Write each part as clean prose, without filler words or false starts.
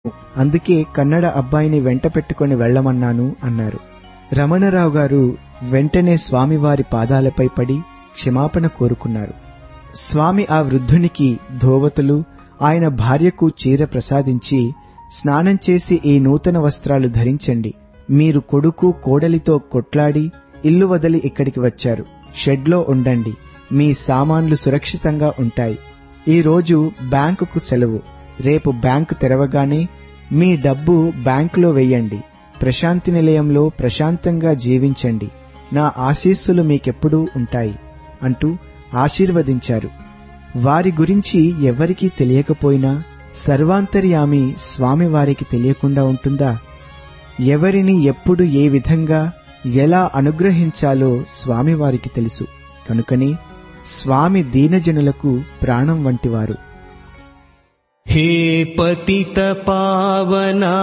అందుకే కన్నడ అబ్బాయిని వెంట పెట్టుకుని వెళ్లమన్నాను అన్నారు. రమణరావు గారు వెంటనే స్వామివారి పాదాలపై పడి క్షమాపణ కోరుకున్నారు. స్వామి ఆ వృద్ధునికి ధోవతులు, ఆయన భార్యకు చీర ప్రసాదించి, స్నానం చేసి ఈ నూతన వస్త్రాలు ధరించండి. మీరు కొడుకు కోడలితో కొట్లాడి ఇల్లు వదిలి ఇక్కడికి వచ్చారు. షెడ్లో ఉండండి. మీ సామాన్లు సురక్షితంగా ఉంటాయి. ఈ రోజు బ్యాంకుకు సెలవు. రేపు బ్యాంకు తెరవగానే మీ డబ్బు బ్యాంకులో వెయ్యండి. ప్రశాంతి నిలయంలో ప్రశాంతంగా జీవించండి. నా ఆశీస్సులు మీకెప్పుడూ ఉంటాయి అంటూ ఆశీర్వదించారు. వారి గురించి ఎవరికీ తెలియకపోయినా సర్వాంతర్యామి స్వామివారికి తెలియకుండా ఉంటుందా? ఎవరిని ఎప్పుడు ఏ విధంగా ఎలా అనుగ్రహించాలో స్వామివారికి తెలుసు. కనుకనే స్వామి దీనజనులకు ప్రాణం వంటివారు. హే పతిత పావనా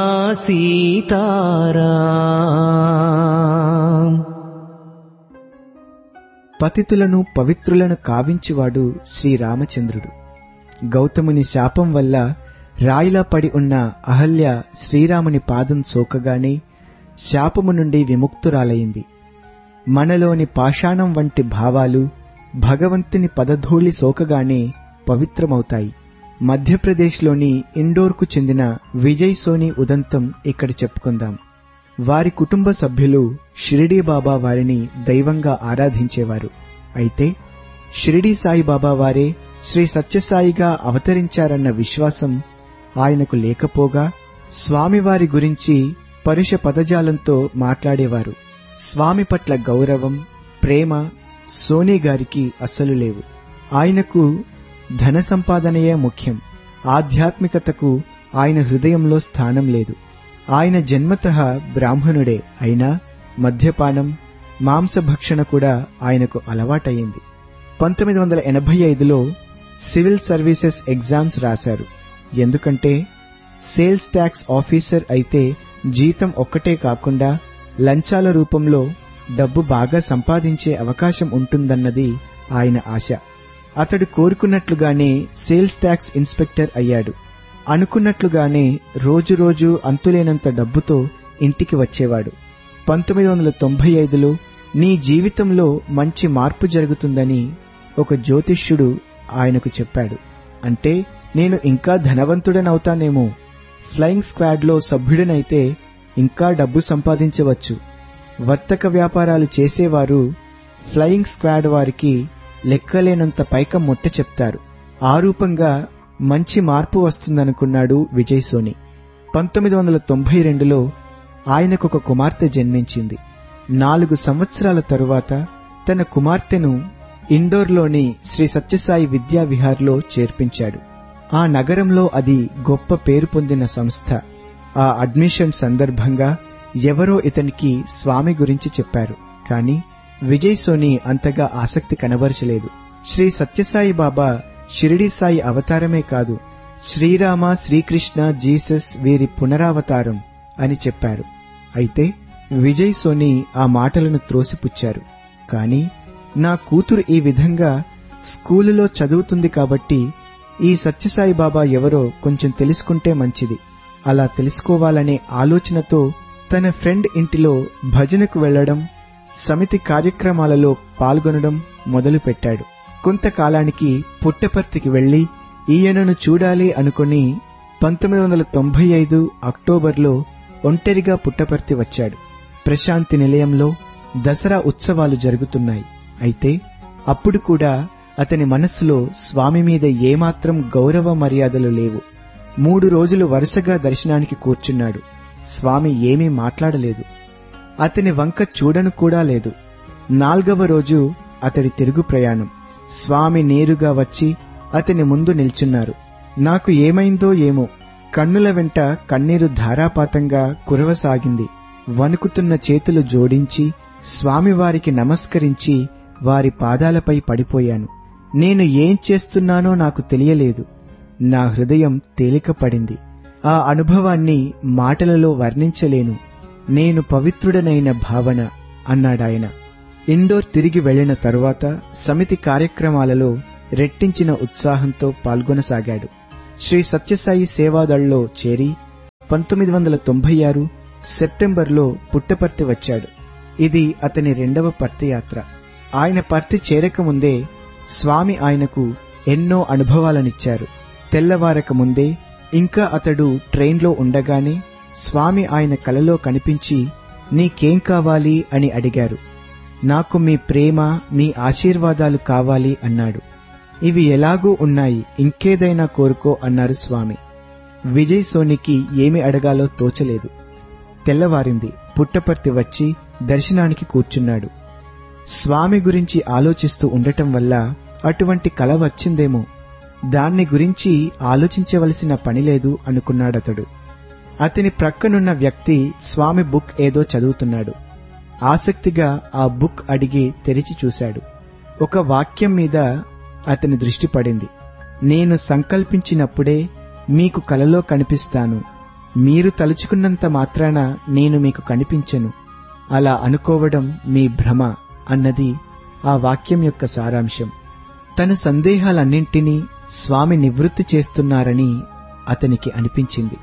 సీతారాం. పతితులను పవిత్రులను కావించువాడు శ్రీరామచంద్రుడు. గౌతముని శాపం వల్ల రాయిలా పడి ఉన్న అహల్య శ్రీరాముని పాదం సోకగానే శాపము నుండి విముక్తురాలయింది. మనలోని పాషాణం వంటి భావాలు భగవంతుని పదధూళి సోకగానే పవిత్రమవుతాయి. మధ్యప్రదేశ్లోని ఇండోర్కు చెందిన విజయ్ సోని ఉదంతం ఇక్కడ చెప్పుకుందాం. వారి కుటుంబ సభ్యులు షిరిడీ బాబా వారిని దైవంగా ఆరాధించేవారు. అయితే షిరిడీ సాయిబాబా వారే శ్రీ సత్యసాయిగా అవతరించారన్న విశ్వాసం ఆయనకు లేకపోగా స్వామివారి గురించి పరుష పదజాలంతో మాట్లాడేవారు. స్వామి పట్ల గౌరవం, ప్రేమ సోనీ గారికి అస్సలు లేవు. ఆయనకు ధన సంపాదనయే ముఖ్యం. ఆధ్యాత్మికతకు ఆయన హృదయంలో స్థానం లేదు. ఆయన జన్మతః బ్రాహ్మణుడే అయినా మద్యపానం, మాంసభక్షణ కూడా ఆయనకు అలవాటయింది. 1985లో సివిల్ సర్వీసెస్ ఎగ్జామ్స్ రాశారు. ఎందుకంటే సేల్స్ ట్యాక్స్ ఆఫీసర్ అయితే జీతం ఒక్కటే కాకుండా లంచాల రూపంలో డబ్బు బాగా సంపాదించే అవకాశం ఉంటుందన్నది ఆయన ఆశ. అతడు కోరుకున్నట్లుగానే సేల్స్ ట్యాక్స్ ఇన్స్పెక్టర్ అయ్యాడు. అనుకున్నట్లుగానే రోజురోజు అంతులేనంత డబ్బుతో ఇంటికి వచ్చేవాడు. 1995లో నీ జీవితంలో మంచి మార్పు జరుగుతుందని ఒక జ్యోతిష్యుడు ఆయనకు చెప్పాడు. అంటే నేను ఇంకా ధనవంతుడనవుతానేమో, ఫ్లయింగ్ స్క్వాడ్లో సభ్యుడనైతే ఇంకా డబ్బు సంపాదించవచ్చు. వర్తక వ్యాపారాలు చేసేవారు ఫ్లయింగ్ స్క్వాడ్ వారికి లెక్కలేనంత పైకం ముట్ట చెప్తారు. ఆ రూపంగా మంచి మార్పు వస్తుందనుకున్నాడు విజయ్ సోని. 1992లో ఆయనకొక కుమార్తె జన్మించింది. 4 సంవత్సరాల తరువాత తన కుమార్తెను ఇండోర్లోని శ్రీ సత్యసాయి విద్యా విహార్లో చేర్పించాడు. ఆ నగరంలో అది గొప్ప పేరు పొందిన సంస్థ. ఆ అడ్మిషన్ సందర్భంగా ఎవరో ఇతనికి స్వామి గురించి చెప్పారు. కాని విజయ్ సోని అంతగా ఆసక్తి కనబరచలేదు. శ్రీ సత్యసాయి బాబా షిరిడీ సాయి అవతారమే కాదు, శ్రీరామ, శ్రీకృష్ణ, జీసస్ వీరి పునరావతారం అని చెప్పారు. అయితే విజయ్ సోని ఆ మాటలను త్రోసిపుచ్చారు. కాని నా కూతురు ఈ విధంగా స్కూలులో చదువుతుంది కాబట్టి ఈ సత్యసాయి బాబా ఎవరో కొంచెం తెలుసుకుంటే మంచిది. అలా తెలుసుకోవాలనే ఆలోచనతో తన ఫ్రెండ్ ఇంటిలో భజనకు వెళ్లడం, సమితి కార్యక్రమాలలో పాల్గొనడం మొదలుపెట్టాడు. కొంతకాలానికి పుట్టపర్తికి వెళ్లి ఈయనను చూడాలి అనుకుని 1995 అక్టోబర్లో ఒంటరిగా పుట్టపర్తి వచ్చాడు. ప్రశాంతి నిలయంలో దసరా ఉత్సవాలు జరుగుతున్నాయి. అయితే అప్పుడు కూడా అతని మనస్సులో స్వామి మీద ఏమాత్రం గౌరవ మర్యాదలు లేవు. 3 రోజులు వరుసగా దర్శనానికి కూర్చున్నాడు. స్వామి ఏమీ మాట్లాడలేదు. అతని వంక చూడను కూడా లేదు. 4వ రోజు అతడి తిరుగు ప్రయాణం. స్వామి నేరుగా వచ్చి అతని ముందు నిల్చున్నారు. నాకు ఏమైందో ఏమో, కన్నుల వెంట కన్నీరు ధారాపాతంగా కురవసాగింది. వణుకుతున్న చేతులు జోడించి స్వామివారికి నమస్కరించి వారి పాదాలపై పడిపోయాను. నేను ఏం చేస్తున్నానో నాకు తెలియలేదు. నా హృదయం తేలికపడింది. ఆ అనుభవాన్ని మాటలలో వర్ణించలేను. నేను పవిత్రుడనైన భావన అన్నాడాయన. ఇండోర్ తిరిగి వెళ్లిన తరువాత సమితి కార్యక్రమాలలో రెట్టించిన ఉత్సాహంతో పాల్గొనసాగాడు. శ్రీ సత్యసాయి సేవాదళ్లో చేరి 1996 సెప్టెంబర్లో పుట్టపర్తి వచ్చాడు. ఇది అతని 2వ పర్తి యాత్ర. ఆయన పర్తి చేరకముందే స్వామి ఆయనకు ఎన్నో అనుభవాలనిచ్చారు. తెల్లవారక ముందే ఇంకా అతడు ట్రైన్లో ఉండగానే స్వామి ఆయన కలలో కనిపించి, నీకేం కావాలి అని అడిగారు. నాకు మీ ప్రేమ, మీ ఆశీర్వాదాలు కావాలి అన్నాడు. ఇవి ఎలాగూ ఉన్నాయి, ఇంకేదైనా కోరుకో అన్నారు స్వామి. విజయ్ సోనికి ఏమి అడగాలో తోచలేదు. తెల్లవారింది. పుట్టపర్తి వచ్చి దర్శనానికి కూర్చున్నాడు. స్వామి గురించి ఆలోచిస్తూ ఉండటం వల్ల అటువంటి కల వచ్చిందేమో, దాన్ని గురించి ఆలోచించవలసిన పనిలేదు అనుకున్నాడతడు. అతని ప్రక్కనున్న వ్యక్తి స్వామి బుక్ ఏదో చదువుతున్నాడు. ఆసక్తిగా ఆ బుక్ అడిగి తెరిచి చూశాడు. ఒక వాక్యం మీద అతని దృష్టి పడింది. నేను సంకల్పించినప్పుడే మీకు కలలో కనిపిస్తాను, మీరు తలుచుకున్నంత మాత్రాన నేను మీకు కనిపించను, అలా అనుకోవడం మీ భ్రమ అన్నది ఆ వాక్యం యొక్క సారాంశం. తన సందేహాలన్నింటినీ స్వామి నివృత్తి చేస్తున్నారని అతనికి అనిపించింది.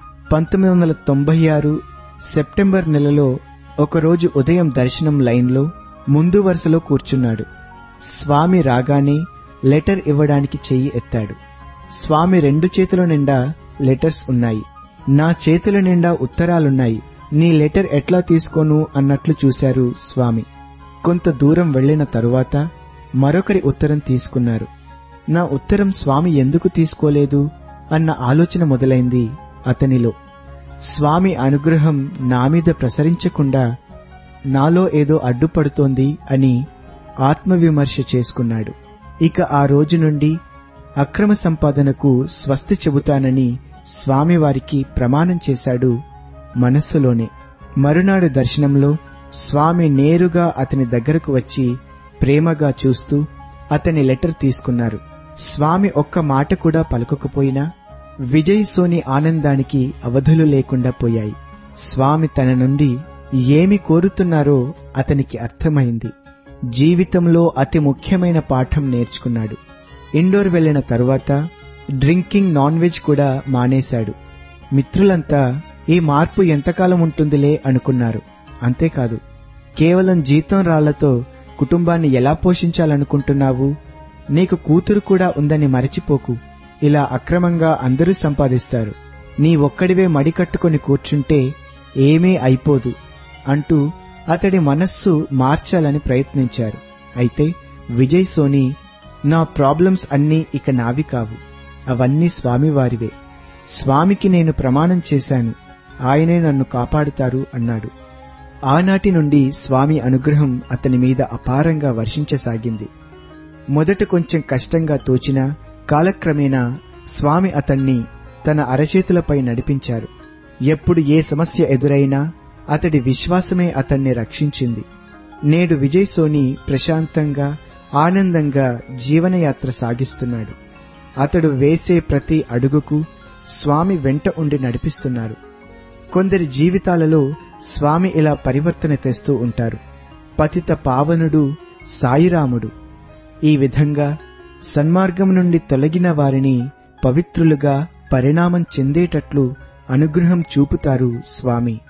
1996 సెప్టెంబర్ నెలలో ఒకరోజు ఉదయం దర్శనం లైన్లో ముందు వరుసలో కూర్చున్నాడు. స్వామి రాగానే లెటర్ ఇవ్వడానికి చెయ్యి ఎత్తాడు. స్వామి 2 చేతుల నిండా లెటర్స్ ఉన్నాయి. నా చేతుల నిండా ఉత్తరాలున్నాయి, నీ లెటర్ ఎట్లా తీసుకోను అన్నట్లు చూశారు స్వామి. కొంత దూరం వెళ్లిన తరువాత మరొకరి ఉత్తరం తీసుకున్నారు. నా ఉత్తరం స్వామి ఎందుకు తీసుకోలేదు అన్న ఆలోచన మొదలైంది అతనిలో. స్వామి అనుగ్రహం నా మీద ప్రసరించకుండా నాలో ఏదో అడ్డుపడుతోంది అని ఆత్మవిమర్శ చేసుకున్నాడు. ఇక ఆ రోజు నుండి అక్రమ సంపాదనకు స్వస్తి చెబుతానని స్వామివారికి ప్రమాణం చేశాడు మనస్సులోనే. మరునాడు దర్శనంలో స్వామి నేరుగా అతని దగ్గరకు వచ్చి ప్రేమగా చూస్తూ అతని లెటర్ తీసుకున్నారు. స్వామి ఒక్క మాట కూడా పలుకకపోయినా విజయ్ సోని ఆనందానికి అవధులు లేకుండా పోయాయి. స్వామి తన నుండి ఏమి కోరుతున్నారో అతనికి అర్థమైంది. జీవితంలో అతి ముఖ్యమైన పాఠం నేర్చుకున్నాడు. ఇండోర్ వెళ్లిన తరువాత డ్రింకింగ్, నాన్ వెజ్ కూడా మానేశాడు. మిత్రులంతా ఈ మార్పు ఎంతకాలం ఉంటుందిలే అనుకున్నారు. అంతేకాదు, కేవలం జీతం రాళ్లతో కుటుంబాన్ని ఎలా పోషించాలనుకుంటున్నావు, నీకు కూతురు కూడా ఉందని మరచిపోకు, ఇలా అక్రమంగా అందరూ సంపాదిస్తారు, నీ ఒక్కడివే మడికట్టుకుని కూర్చుంటే ఏమీ అయిపోదు అంటూ అతడి మనస్సు మార్చాలని ప్రయత్నించారు. అయితే విజయ్ సోని, నా ప్రాబ్లమ్స్ అన్నీ ఇక నావి కావు, అవన్నీ స్వామివారివే, స్వామికి నేను ప్రమాణం చేశాను, ఆయనే నన్ను కాపాడుతారు అన్నాడు. ఆనాటి నుండి స్వామి అనుగ్రహం అతని మీద అపారంగా వర్షించసాగింది. మొదట కొంచెం కష్టంగా తోచినా కాలక్రమేణా స్వామి అతన్ని తన అరచేతులపై నడిపించారు. ఎప్పుడు ఏ సమస్య ఎదురైనా అతడి విశ్వాసమే అతన్ని రక్షించింది. నేడు విజయ్ సోని ప్రశాంతంగా, ఆనందంగా జీవనయాత్ర సాగిస్తున్నాడు. అతడు వేసే ప్రతి అడుగుకు స్వామి వెంట ఉండి నడిపిస్తున్నారు. కొందరి జీవితాలలో స్వామి ఇలా పరివర్తన తెస్తూ ఉంటారు. పతిత పావనుడు సాయిరాముడు. ఈ విధంగా సన్మార్గం నుండి తొలగిన వారిని పవిత్రులుగా పరిణామం చెందేటట్లు అనుగ్రహం చూపుతారు స్వామి.